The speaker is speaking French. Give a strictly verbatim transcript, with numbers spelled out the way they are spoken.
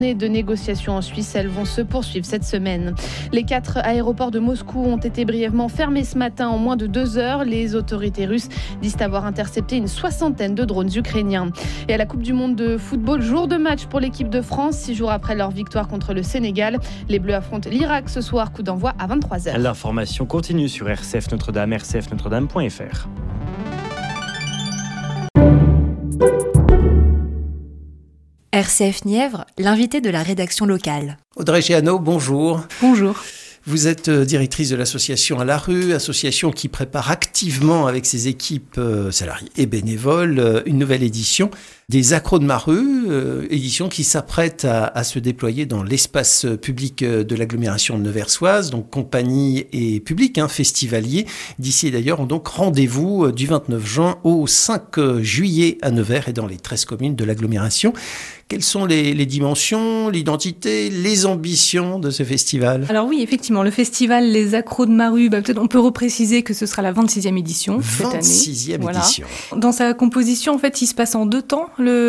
de négociations en Suisse, elles vont se poursuivre cette semaine. Les quatre aéroports de Moscou ont été brièvement fermés ce matin en moins de deux heures. Les autorités russes disent avoir intercepté une soixantaine de drones ukrainiens. Et à la Coupe du Monde de football, jour de match pour l'équipe de France. Six jours après leur victoire contre le Sénégal, les Bleus affrontent l'Irak ce soir, coup d'envoi à vingt-trois heures. L'information continue sur R C F Notre-Dame, r c f notre dame point f r. R C F Nièvre, l'invité de la rédaction locale. Audrey Géano, bonjour. Bonjour. Vous êtes directrice de l'association À la rue, association qui prépare activement avec ses équipes salariées et bénévoles une nouvelle édition des Accros de ma rue, euh, édition qui s'apprête à, à se déployer dans l'espace public de l'agglomération nevers-soise, donc compagnie et public, hein, festivalier. D'ici et d'ailleurs, ont donc rendez-vous du vingt-neuf juin au cinq juillet à Nevers et dans les treize communes de l'agglomération. Quelles sont les, les dimensions, l'identité, les ambitions de ce festival ? Alors oui, effectivement, le festival Les Accros de ma rue, bah, peut-être on peut repréciser que ce sera la vingt-sixième édition cette année. vingt-sixième Voilà. édition. Dans sa composition, en fait, il se passe en deux temps. Le